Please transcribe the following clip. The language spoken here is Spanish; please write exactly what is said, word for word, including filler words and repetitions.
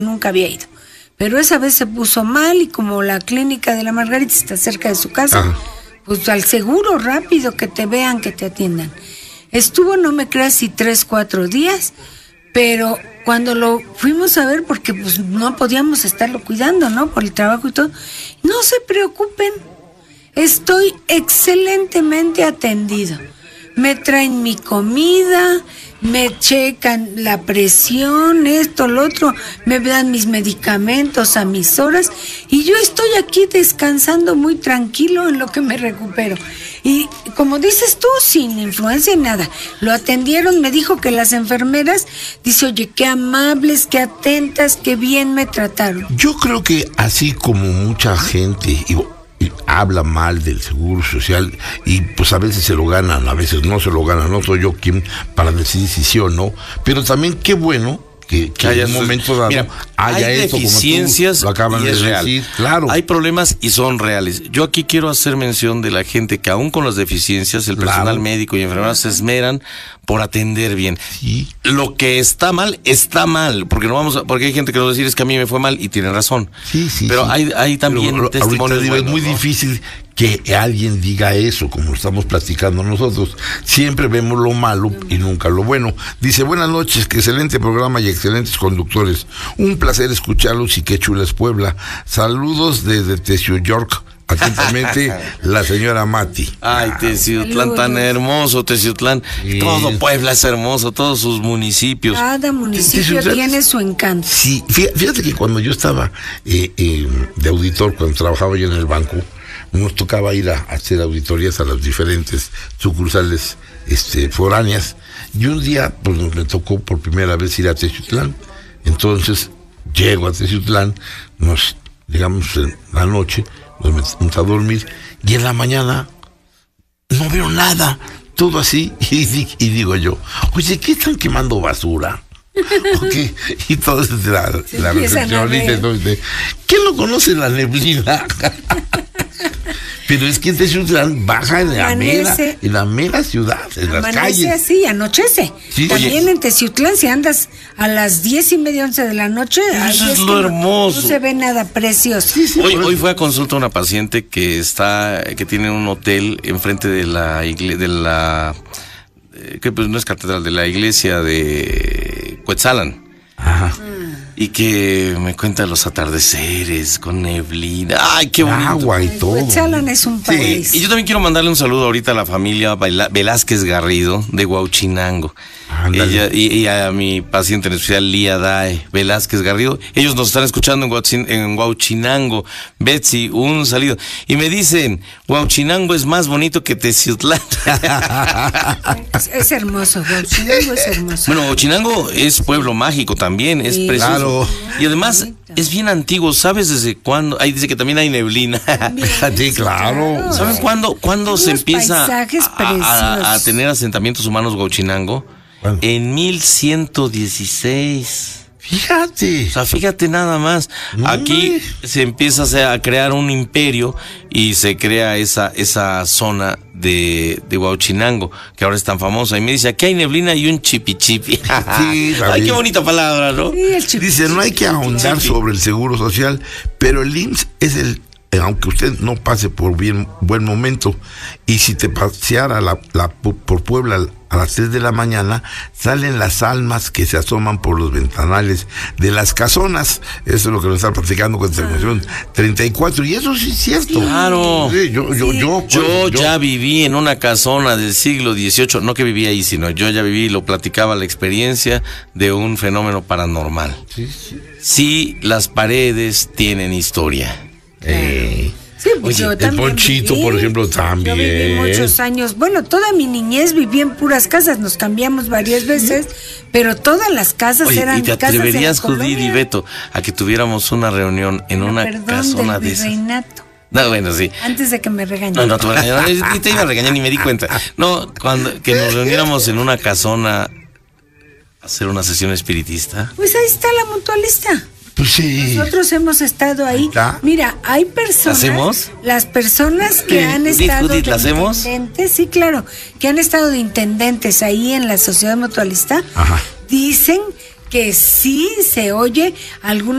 nunca había ido. Pero esa vez se puso mal y como la clínica de la Margarita está cerca de su casa, ajá, pues al seguro rápido que te vean, que te atiendan. Estuvo, no me creas, si tres, cuatro días, pero cuando lo fuimos a ver, porque pues no podíamos estarlo cuidando, ¿no? Por el trabajo y todo, no se preocupen, estoy excelentemente atendido. Me traen mi comida, me checan la presión, esto, lo otro, me dan mis medicamentos a mis horas y yo estoy aquí descansando muy tranquilo en lo que me recupero. Y como dices tú, sin influencia ni nada, lo atendieron, me dijo que las enfermeras, dice, oye, qué amables, qué atentas, qué bien me trataron. Yo creo que así como mucha gente y, y habla mal del Seguro Social y pues a veces se lo ganan, a veces no se lo ganan, no soy yo quien para decidir si sí o no, pero también qué bueno que, que en un momento dado mira, haya hay eso, deficiencias, como tú lo acaban y de es real. decir, claro. Hay problemas y son reales. Yo aquí quiero hacer mención de la gente que aún con las deficiencias, el Claro. personal médico y enfermeras se esmeran por atender bien. Sí. Lo que está mal, está mal, porque no vamos a, porque hay gente que nos va a decir es que a mí me fue mal y tiene razón. Sí, sí, Pero sí. hay, hay también Pero, testimonios digo, buenos, es muy ¿no? difícil que alguien diga eso, como estamos platicando nosotros. Siempre vemos lo malo y nunca lo bueno. Dice, buenas noches, que excelente programa y excelentes conductores. Un placer escucharlos y qué chula es Puebla. Saludos desde Teciu York. Atentamente, la señora Mati. Ay, Teciutlán, tan hermoso, Teciutlán. Sí. Todo Puebla es hermoso, todos sus municipios. Cada municipio Teciutlán tiene su encanto. Sí, fí- fíjate que cuando yo estaba eh, eh, de auditor, cuando trabajaba yo en el banco, nos tocaba ir a hacer auditorías a las diferentes sucursales este, foráneas. Y un día, pues me tocó por primera vez ir a Teciutlán. Entonces, llego a Teciutlán, nos llegamos en la noche, nos metimos a dormir, y en la mañana no veo nada, todo así, y, di- y digo yo, oye, ¿qué están quemando basura? Okay. Y todo es de la, Se la empiezan a recepcionista, ver. entonces, ¿quién no conoce la neblina? Pero es que en Teciutlán baja en la mera, Amanece. en la mera ciudad, en las Amanece calles. así, anochece. Sí. También Oye. en Teciutlán, si andas a las diez y media, once de la noche, ahí Eso es que lo no- hermoso. No se ve nada precioso. Sí, sí, Hoy, por hoy eso. fue a consulta una paciente que está, que tiene un hotel enfrente de la iglesia, de la, eh, que pues no es catedral, de la iglesia de Cuetzalan. Ajá. Y que me cuenta los atardeceres con neblina. ¡Ay, qué bonito! Agua y todo. Cuetzalan es un país. Y yo también quiero mandarle un saludo ahorita a la familia Vela- Velázquez Garrido de Huauchinango. Ándale. Ella, y, y a mi paciente en especial, Lía Dae Velázquez Garrido. Ellos nos están escuchando en, Huauchin- en Huauchinango. Betsy, un saludo. Y me dicen, Huauchinango es más bonito que Teciutlán. Es, es hermoso, Huauchinango es hermoso. Bueno, Huauchinango es pueblo mágico también, es Sí. precioso. Claro. Y además es bien antiguo, ¿sabes desde cuándo? Ahí dice que también hay neblina. Sí, claro. ¿Saben cuándo, cuándo se Unos empieza paisajes a, a- a preciosos. tener asentamientos humanos Huauchinango? ¿Cuándo? En mil ciento dieciséis. Fíjate. O sea, fíjate nada más. No, Aquí hombre. se empieza a hacer- a crear un imperio y se crea esa esa zona de, de Huauchinango, que ahora es tan famosa. Y me dice, aquí hay neblina y un chipichipi. Sí, Ay, David. qué bonita palabra, ¿no? Sí, el chip- Dice, no hay que ahondar sobre el Seguro Social, pero el I M S S es el, eh, aunque usted no pase por bien buen momento, y si te paseara la, la, por Puebla a las tres de la mañana, salen las almas que se asoman por los ventanales de las casonas. Eso es lo que nos está platicando con terminación treinta y cuatro, y eso sí es cierto. Claro. Sí, yo, yo, Sí. yo, Yo pues, ya viví en una casona del siglo dieciocho, no que viví ahí, sino yo ya viví y lo platicaba la experiencia de un fenómeno paranormal. Sí, sí. Sí, las paredes tienen historia. Eh, Sí, pues Oye, yo el también Ponchito, viví. por ejemplo, también. Yo viví muchos años. Bueno, toda mi niñez viví en puras casas. Nos cambiamos varias veces, pero todas las casas Oye, eran ¿y te casas de la atreverías, Judith y colonia. Beto, a que tuviéramos una reunión en una Perdón, casona del de esas? virreinato. No, bueno, sí. Antes de que me regañen. No, no, te, ni te iba a regañar ni me di cuenta. No, cuando que nos reuniéramos en una casona a hacer una sesión espiritista. Pues ahí está la mutualista. Pues sí. Nosotros hemos estado ahí. Ahí está. Mira, hay personas. ¿La hacemos? Las personas que Sí. han Judith, estado Judith, ¿la de hacemos? intendentes, sí, claro, que han estado de intendentes ahí en la sociedad mutualista, Ajá. dicen que sí se oye algún